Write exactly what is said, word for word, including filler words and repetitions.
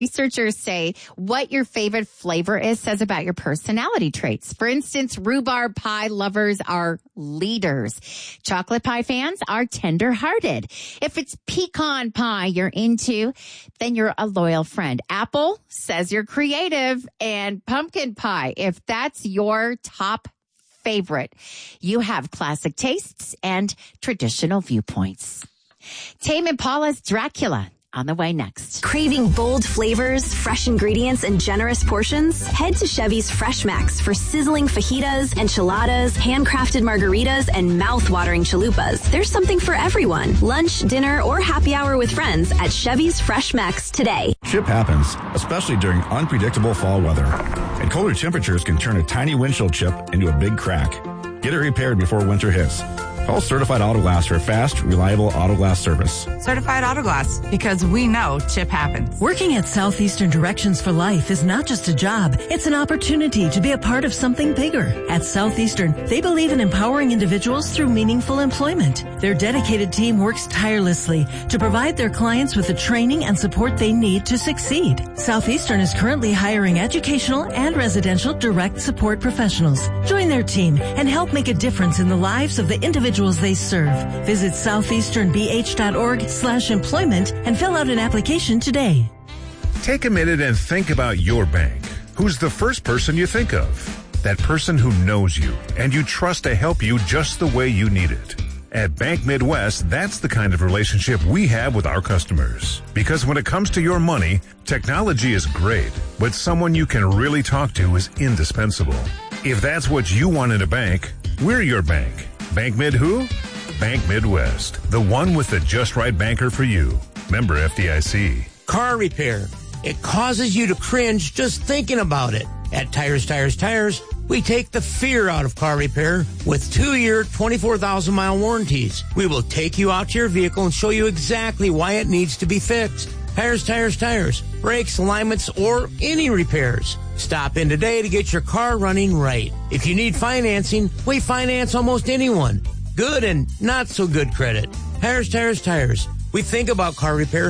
Researchers say what your favorite flavor is says about your personality traits. For instance, rhubarb pie lovers are leaders. Chocolate pie fans are tender-hearted. If it's pecan pie you're into, then you're a loyal friend. Apple says you're creative. And pumpkin pie, if that's your top favorite, you have classic tastes and traditional viewpoints. Tame Impala's Dracula. On the way next. Craving bold flavors, fresh ingredients, and generous portions? Head to Chevy's Fresh Max for sizzling fajitas, enchiladas, handcrafted margaritas, and mouth-watering chalupas. There's something for everyone. Lunch, dinner, or happy hour with friends at Chevy's Fresh Max today. Chip happens, especially during unpredictable fall weather. And colder temperatures can turn a tiny windshield chip into a big crack. Get it repaired before winter hits. Call Certified Auto Glass for fast, reliable auto glass service. Certified Auto Glass, because we know chip happens. Working at Southeastern Directions for Life is not just a job, it's an opportunity to be a part of something bigger. At Southeastern, they believe in empowering individuals through meaningful employment. Their dedicated team works tirelessly to provide their clients with the training and support they need to succeed. Southeastern is currently hiring educational and residential direct support professionals. Join their team and help make a difference in the lives of the individuals they serve. Visit southeasternbh.org slash employment and fill out an application today. Take a minute and think about your bank. Who's the first person you think of? That person who knows you and you trust to help you just the way you need it. At Bank Midwest, that's the kind of relationship we have with our customers. Because when it comes to your money, technology is great, but someone you can really talk to is indispensable. If that's what you want in a bank, we're your bank. Bank Mid who? Bank Midwest, the one with the just right banker for you. Member F D I C. Car repair. It causes you to cringe just thinking about it. At Tires, Tires, Tires, we take the fear out of car repair with two-year, twenty-four thousand mile warranties. We will take you out to your vehicle and show you exactly why it needs to be fixed. Tires, Tires, Tires. Brakes, alignments, or any repairs. Stop in today to get your car running right. If you need financing, we finance almost anyone. Good and not so good credit. Tires, Tires, Tires. We think about car repair